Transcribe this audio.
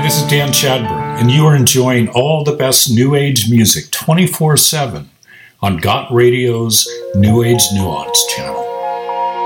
This is Dan Chadburn, and you are enjoying all the best New Age music 24/7 on Got Radio's New Age Nuance channel.